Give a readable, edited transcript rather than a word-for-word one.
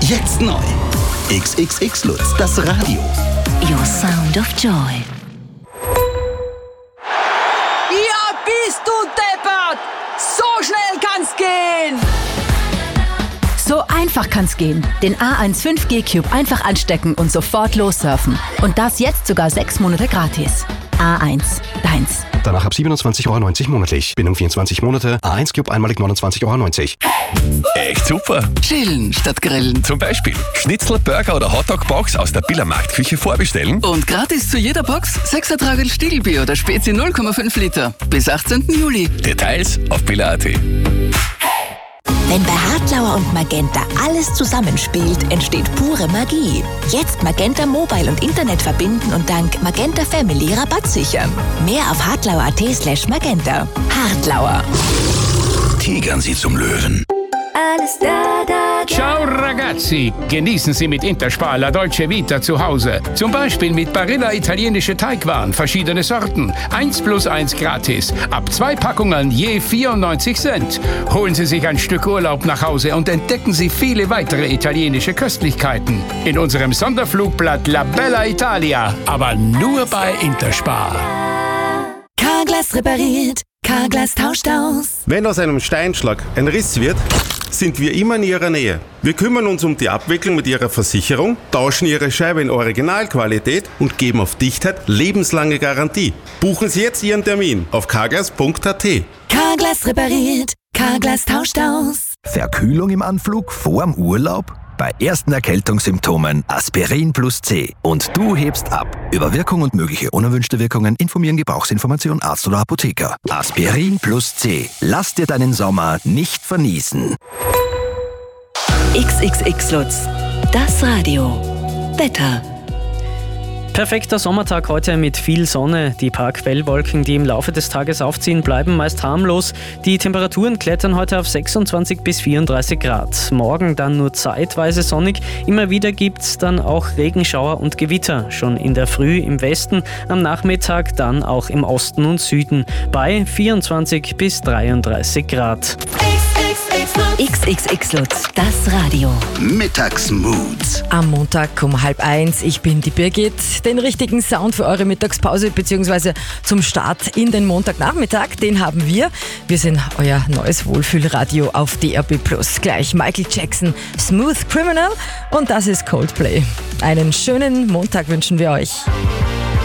Jetzt neu. XXX Lutz, das Radio. Your Sound of Joy. Ja, bist du deppert! So schnell kann's gehen! So einfach kann's gehen. Den A1 5G Cube einfach anstecken und sofort lossurfen. Und das jetzt sogar 6 Monate gratis. A1, deins. Danach ab 27,90 € monatlich. Binnen 24 Monate. A1 Cube einmalig 29,90 €. Echt super. Chillen statt grillen. Zum Beispiel Schnitzel, Burger oder Hotdog-Box aus der Biller Marktküche vorbestellen. Und gratis zu jeder Box 6er Tragel Stiegelbier oder Spezi 0,5 Liter. Bis 18. Juli. Details auf biller.at. Wenn bei Hartlauer und Magenta alles zusammenspielt, entsteht pure Magie. Jetzt Magenta Mobile und Internet verbinden und dank Magenta Family Rabatt sichern. Mehr auf hartlauer.at/magenta. Hartlauer. Tigern Sie zum Löwen. Alles da. Ciao ragazzi, genießen Sie mit Interspar La Dolce Vita zu Hause. Zum Beispiel mit Barilla italienische Teigwaren, verschiedene Sorten. 1+1 gratis. Ab 2 Packungen je 94 Cent. Holen Sie sich ein Stück Urlaub nach Hause und entdecken Sie viele weitere italienische Köstlichkeiten. In unserem Sonderflugblatt La Bella Italia. Aber nur bei Interspar. Carglass repariert, Carglass tauscht aus. Wenn aus einem Steinschlag ein Riss wird, sind wir immer in Ihrer Nähe. Wir kümmern uns um die Abwicklung mit Ihrer Versicherung, tauschen Ihre Scheibe in Originalqualität und geben auf Dichtheit lebenslange Garantie. Buchen Sie jetzt Ihren Termin auf carglass.at. Carglass repariert, Carglass tauscht aus. Verkühlung im Anflug vorm Urlaub? Bei ersten Erkältungssymptomen Aspirin plus C. Und du hebst ab. Über Wirkung und mögliche unerwünschte Wirkungen informieren Gebrauchsinformation Arzt oder Apotheker. Aspirin plus C. Lass dir deinen Sommer nicht vernießen. XXX Lutz, das Radio. Wetter. Perfekter Sommertag heute mit viel Sonne. Die paar Quellwolken, die im Laufe des Tages aufziehen, bleiben meist harmlos. Die Temperaturen klettern heute auf 26 bis 34 Grad. Morgen dann nur zeitweise sonnig. Immer wieder gibt's dann auch Regenschauer und Gewitter. Schon in der Früh im Westen, am Nachmittag dann auch im Osten und Süden bei 24 bis 33 Grad. XXX Lutz, das Radio. Mittagsmoods. Am Montag um 12:30. Ich bin die Birgit. Den richtigen Sound für eure Mittagspause bzw. zum Start in den Montagnachmittag, den haben wir. Wir sind euer neues Wohlfühlradio auf DAB+. Gleich Michael Jackson, Smooth Criminal und das ist Coldplay. Einen schönen Montag wünschen wir euch.